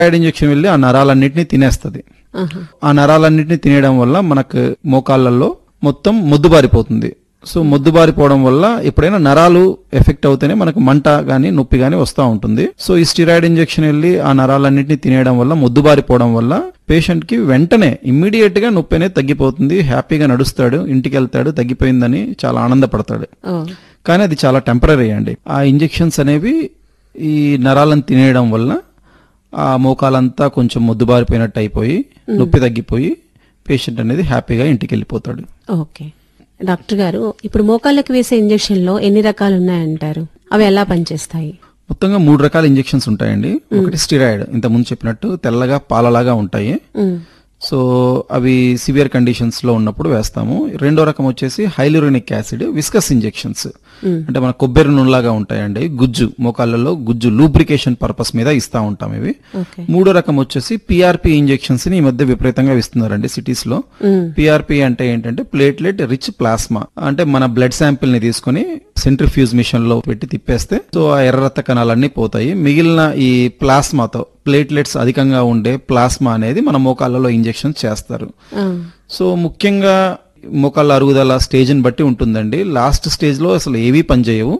Injection వెళ్ళి ఆ నరాలన్నింటినీ తినేస్తుంది. ఆ నరాలన్నింటినీ తినేయడం వల్ల మనకు మోకాళ్ళల్లో మొత్తం మొద్దుబారిపోతుంది. సో మొద్దుబారిపోవడం వల్ల ఎప్పుడైనా నరాలు ఎఫెక్ట్ అవుతేనే మనకు మంట గానీ నొప్పి గానీ వస్తూ ఉంటుంది. సో ఈ స్టిరాయిడ్ ఇంజెక్షన్ వెళ్ళి ఆ నరాలన్నింటినీ తినేయడం వల్ల మొద్దుబారిపోవడం వల్ల పేషెంట్ కి వెంటనే ఇమ్మీడియట్ గా నొప్పి అనేది తగ్గిపోతుంది. హ్యాపీగా నడుస్తాడు, ఇంటికి వెళ్తాడు, తగ్గిపోయిందని చాలా ఆనందపడతాడు. కానీ అది చాలా టెంపరీ అండి. ఆ ఇంజెక్షన్స్ అనేవి ఈ నరాలను తినేయడం వల్ల ఆ మోకాలంతా కొంచెం మొద్దుబారిపోయినట్టు అయిపోయి నొప్పి తగ్గిపోయి పేషెంట్ అనేది హ్యాపీగా ఇంటికి వెళ్ళిపోతాడు. ఓకే డాక్టర్ గారు, ఇప్పుడు మోకాళ్ళకి వేసే ఇంజెక్షన్ లో ఎన్ని రకాలు ఉన్నాయంటారు? అవి ఎలా పనిచేస్తాయి? మొత్తంగా 3 రకాల ఇంజెక్షన్స్ ఉంటాయండి. ఒకటి స్టిరాయిడ్, ఇంత ముందు చెప్పినట్టు తెల్లగా పాలలాగా ఉంటాయి. సో అవి సివియర్ కండిషన్స్ లో ఉన్నప్పుడు వేస్తాము. రెండో రకం వచ్చేసి హైలూరోనిక్ యాసిడ్ విస్కస్ ఇంజెక్షన్స్, అంటే మన కొబ్బరి నూనెలాగా ఉంటాయండి. గుజ్జు, మోకాళ్ళలో గుజ్జు లూబ్రికేషన్ పర్పస్ మీద ఇస్తా ఉంటాం ఇవి. మూడో రకం వచ్చేసి పిఆర్పి ఇంజెక్షన్స్ ని ఈ మధ్య విపరీతంగా ఇస్తున్నారండి సిటీస్ లో. పిఆర్పి అంటే ఏంటంటే ప్లేట్లెట్ రిచ్ ప్లాస్మా, అంటే మన బ్లడ్ శాంపిల్ ని తీసుకుని సెంట్రిఫ్యూజ్ మిషన్ లో పెట్టి తిప్పేస్తే సో ఆ ఎర్ర రక్త కణాలన్నీ పోతాయి. మిగిలిన ఈ ప్లాస్మాతో ప్లేట్లెట్స్ అధికంగా ఉండే ప్లాస్మా అనేది మన మోకాళ్ళలో ఇంజెక్షన్ చేస్తారు. సో ముఖ్యంగా మోకాళ్ళ అరుగుదల స్టేజ్ ని బట్టి ఉంటుందండి. లాస్ట్ స్టేజ్ లో అసలు ఏవీ పనిచేయవు.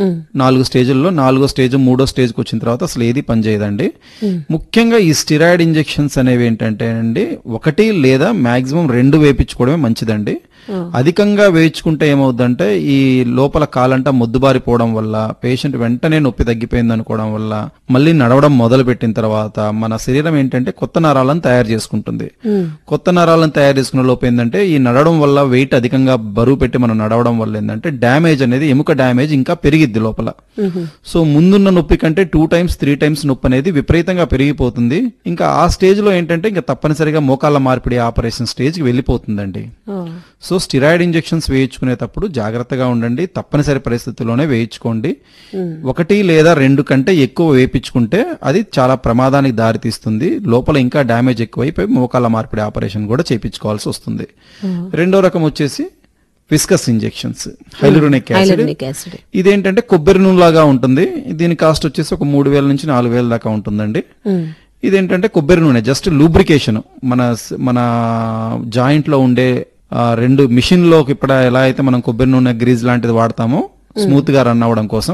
4 స్టేజ్ల్లో 4వ స్టేజ్ 3వ స్టేజ్కి వచ్చిన తర్వాత అసలు ఏది పనిచేయదండి. ముఖ్యంగా ఈ స్టిరాయిడ్ ఇంజెక్షన్స్ అనేవి ఏంటంటే అండి, 1 లేదా మాక్సిమం 2 వేయించుకోవడమే మంచిదండి. అధికంగా వేయించుకుంటే ఏమవుద్దంటే ఈ లోపల కాలంటా మొద్దుబారిపోవడం వల్ల పేషెంట్ వెంటనే నొప్పి తగ్గిపోయింది అనుకోవడం వల్ల మళ్ళీ నడవడం మొదలు పెట్టిన తర్వాత మన శరీరం ఏంటంటే కొత్త నరాలను తయారు చేసుకుంటుంది. కొత్త నరాలను తయారు చేసుకున్న లోపు ఏంటంటే ఈ నడవడం వల్ల వెయిట్ అధికంగా బరువు పెట్టి మనం నడవడం వల్ల ఏంటంటే డ్యామేజ్ అనేది, ఎముక డ్యామేజ్ ఇంకా పెరిగిద్ది లోపల. సో ముందున్న నొప్పి కంటే 2 times 3 times నొప్పి అనేది విపరీతంగా పెరిగిపోతుంది. ఇంకా ఆ స్టేజ్ లో ఏంటంటే ఇంకా తప్పనిసరిగా మోకాళ్ళ మార్పిడి ఆపరేషన్ స్టేజ్ కి వెళ్ళిపోతుందండి. సో స్టిరాయిడ్ ఇంజెక్షన్స్ వేయించుకునేటప్పుడు జాగ్రత్తగా ఉండండి. తప్పనిసరి పరిస్థితుల్లోనే వేయించుకోండి. 1 లేదా 2 కంటే ఎక్కువ వేయించుకుంటే అది చాలా ప్రమాదానికి దారితీస్తుంది. లోపల ఇంకా డ్యామేజ్ ఎక్కువైపోయి మోకాళ్ళ మార్పిడి ఆపరేషన్ కూడా చేయించుకోవాల్సి వస్తుంది. రెండో రకం వచ్చేసి విస్కస్ ఇంజెక్షన్స్, హైలూరోనిక్ యాసిడ్. ఇదేంటంటే కొబ్బరి నూనె లాగా ఉంటుంది. దీని కాస్ట్ వచ్చేసి ఒక 3,000 నుంచి 4,000 దాకా ఉంటుందండి. ఇదేంటంటే కొబ్బరి నూనె జస్ట్ లూబ్రికేషన్, మన జాయింట్ లో ఉండే 2 మిషన్ లోకి ఇప్పుడు ఎలా అయితే మనం కొబ్బరి నూనె గ్రీజ్ లాంటిది వాడతామో స్మూత్ గా రన్ అవ్వడం కోసం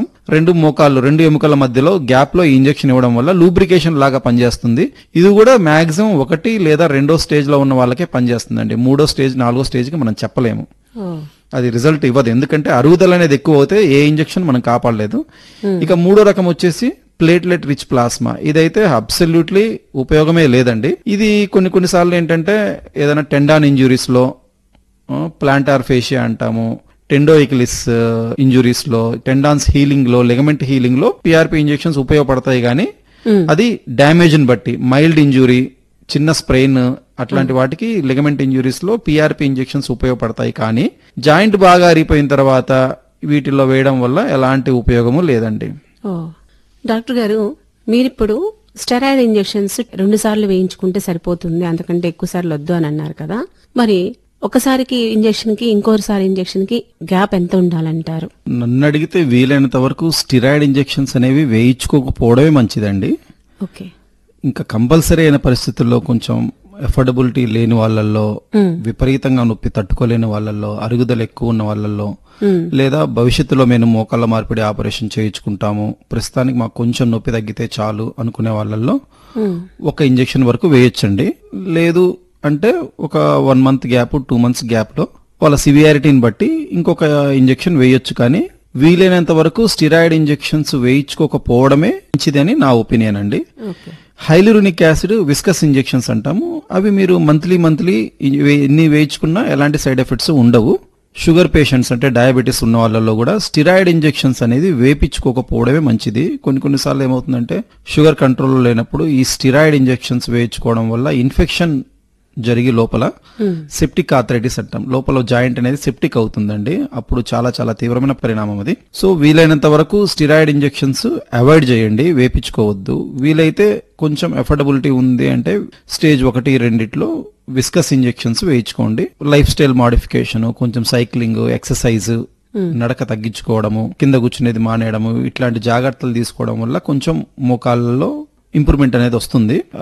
2 ఎముకల మధ్యలో గ్యాప్ లో ఇంజెక్షన్ ఇవ్వడం వల్ల లూబ్రికేషన్ లాగా పనిచేస్తుంది. ఇది కూడా మాక్సిమం 1 లేదా 2వ స్టేజ్ లో ఉన్న వాళ్ళకే పనిచేస్తుందండి. 3వ స్టేజ్ 4వ స్టేజ్ కి మనం చెప్పలేము, అది రిజల్ట్ ఇవ్వదు. ఎందుకంటే అరుగుదల అనేది ఎక్కువ అవుతే ఏ ఇంజెక్షన్ మనం కాపాడలేదు. ఇక 3వ రకం వచ్చేసి ప్లేట్లెట్ రిచ్ ప్లాస్మా. ఇదైతే అబ్సల్యూట్లీ ఉపయోగమే లేదండి. ఇది కొన్నిసార్లు ఏంటంటే ఏదైనా టెండాన్ ఇంజురీస్ లో, ప్లాంటార్ ఫేషియా అంటాము, టెండోయికిలిస్ ఇంజురీస్ లో, టెండాన్స్ హీలింగ్ లో, లెగమెంట్ హీలింగ్ లో పిఆర్పి ఇంజెక్షన్స్ ఉపయోగపడతాయి. కానీ అది డ్యామేజ్ ని బట్టి, మైల్డ్ ఇంజురీ, చిన్న స్ప్రెయిన్ అట్లాంటి వాటికి లిగమెంట్ ఇంజురీస్ లో పిఆర్పి ఇంజెక్షన్స్ ఉపయోగపడతాయి. కానీ జాయింట్ బాగా అరిగిపోయిన తర్వాత వీటిల్లో వేయడం వల్ల ఎలాంటి ఉపయోగము లేదండి. డాక్టర్ గారు, మీరిప్పుడు స్టెరాయిడ్ ఇంజెక్షన్స్ 2 సార్లు వేయించుకుంటే సరిపోతుంది, అంతకంటే ఎక్కువ సార్లు వద్దు అని అన్నారు కదా. మరి ఒకసారికి ఇంజెక్షన్ కి ఇంకోసారి ఇంజెక్షన్ కి గ్యాప్ ఎంత ఉండాలంటారు? నన్ను అడిగితే వీలైనంత వరకు స్టిరాయిడ్ ఇంజెక్షన్స్ అనేవి వేయించుకోకపోవడమే మంచిదండి. ఓకే. ఇంకా కంపల్సరీ అయిన పరిస్థితుల్లో కొంచెం ఎఫోర్డబిలిటీ లేని వాళ్ళల్లో, విపరీతంగా నొప్పి తట్టుకోలేని వాళ్ళల్లో, అరుగుదల ఎక్కువ ఉన్న వాళ్ళల్లో, లేదా భవిష్యత్తులో మేము మోకాళ్ళ మార్పిడి ఆపరేషన్ చేయించుకుంటాము, ప్రస్తుతానికి మాకు కొంచెం నొప్పి తగ్గితే చాలు అనుకునే వాళ్ళల్లో 1 ఇంజెక్షన్ వరకు వేయొచ్చండి. లేదు అంటే ఒక 1 month గ్యాప్, 2 months గ్యాప్ లో వాళ్ళ సివియారిటీని బట్టి ఇంకొక ఇంజెక్షన్ వేయొచ్చు. కానీ వీలైనంత వరకు స్టిరాయిడ్ ఇంజెక్షన్స్ వేయించుకోకపోవడమే మంచిదని నా ఒపీనియన్ అండి. హైలూరోనిక్ యాసిడ్ విస్కస్ ఇంజెక్షన్స్ అంటాము. అవి మీరు మంత్లీ ఎన్ని వేయించుకున్నా ఎలాంటి సైడ్ ఎఫెక్ట్స్ ఉండవు. షుగర్ పేషెంట్స్ అంటే డయాబెటీస్ ఉన్న వాళ్ళలో కూడా స్టిరాయిడ్ ఇంజెక్షన్స్ అనేది వేయించుకోకపోవడమే మంచిది. కొన్నిసార్లు ఏమవుతుందంటే షుగర్ కంట్రోల్లో లేనప్పుడు ఈ స్టిరాయిడ్ ఇంజెక్షన్స్ వేయించుకోవడం వల్ల ఇన్ఫెక్షన్ జరిగి లోపల సెప్టిక్ ఆర్థరైటిస్ అంటాం, లోపల జాయింట్ అనేది సెప్టిక్ అవుతుందండి. అప్పుడు చాలా చాలా తీవ్రమైన పరిణామం అది. సో వీలైనంత వరకు స్టిరాయిడ్ ఇంజెక్షన్స్ అవాయిడ్ చేయండి, వేపించుకోవద్దు. వీలైతే కొంచెం ఎఫోర్డబిలిటీ ఉంది అంటే స్టేజ్ 1, 2లో విస్కస్ ఇంజెక్షన్స్ వేయించుకోండి. లైఫ్ స్టైల్ మాడిఫికేషన్, కొంచెం సైక్లింగ్, ఎక్సర్సైజ్, నడక తగ్గించుకోవడము, కింద కూర్చునేది మానేయడము, ఇట్లాంటి జాగ్రత్తలు తీసుకోవడం వల్ల కొంచెం మోకాళ్ళలో ఇంప్రూవ్మెంట్ అనేది వస్తుంది.